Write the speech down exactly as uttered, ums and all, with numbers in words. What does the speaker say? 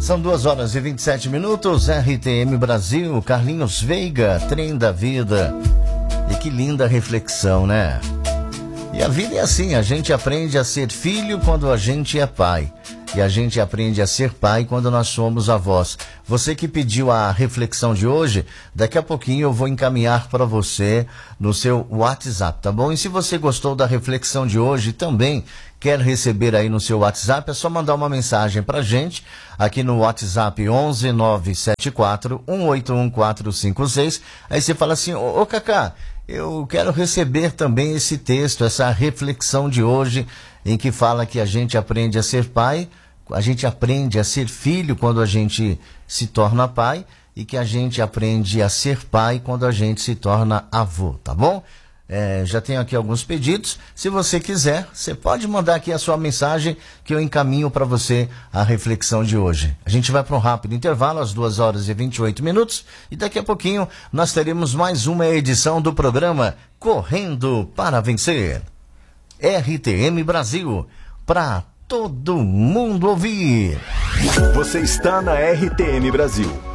São duas horas e vinte e sete minutos, R T M Brasil, Carlinhos Veiga, Trem da Vida. E que linda reflexão, né? E a vida é assim, a gente aprende a ser filho quando a gente é pai. E a gente aprende a ser pai quando nós somos avós. Você que pediu a reflexão de hoje, daqui a pouquinho eu vou encaminhar para você no seu WhatsApp, tá bom? E se você gostou da reflexão de hoje também quer receber aí no seu WhatsApp, é só mandar uma mensagem pra gente aqui no WhatsApp onze nove sete quatro um oito um quatro cinco seis. Aí você fala assim, ô, ô Cacá, eu quero receber também esse texto, essa reflexão de hoje, em que fala que a gente aprende a ser pai, a gente aprende a ser filho quando a gente se torna pai, e que a gente aprende a ser pai quando a gente se torna avô, tá bom? É, já tenho aqui alguns pedidos. Se você quiser, você pode mandar aqui a sua mensagem que eu encaminho para você a reflexão de hoje. A gente vai para um rápido intervalo, às duas horas e vinte e oito minutos, e daqui a pouquinho nós teremos mais uma edição do programa Correndo para Vencer. R T M Brasil, para todo mundo ouvir. Você está na R T M Brasil,